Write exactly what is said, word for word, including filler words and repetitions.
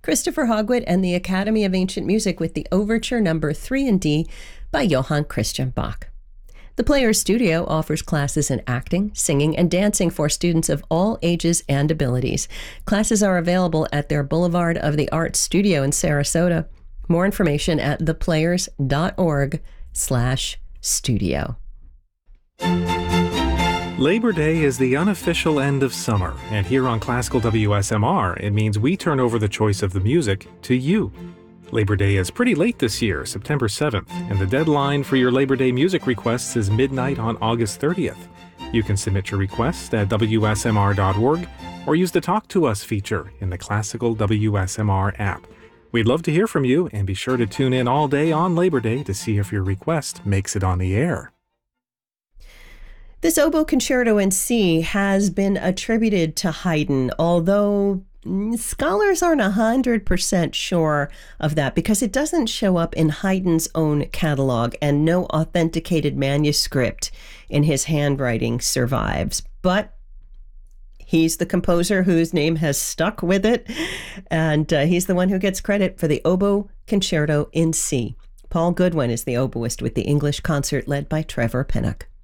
Christopher Hogwood and the Academy of Ancient Music with the Overture Number three in D by Johann Christian Bach. The Players Studio offers classes in acting, singing, and dancing for students of all ages and abilities. Classes are available at their Boulevard of the Arts studio in Sarasota. More information at theplayers.org slash studio. Labor Day is the unofficial end of summer, and here on Classical W S M R, it means we turn over the choice of the music to you. Labor Day is pretty late this year, September seventh, and the deadline for your Labor Day music requests is midnight on August thirtieth. You can submit your request at W S M R dot org or use the Talk to Us feature in the Classical W S M R app. We'd love to hear from you, and be sure to tune in all day on Labor Day to see if your request makes it on the air. This oboe concerto in C has been attributed to Haydn, although scholars aren't one hundred percent sure of that because it doesn't show up in Haydn's own catalog and no authenticated manuscript in his handwriting survives. But he's the composer whose name has stuck with it, and uh, he's the one who gets credit for the oboe concerto in C. Paul Goodwin is the oboist with the English concert led by Trevor Pinnock.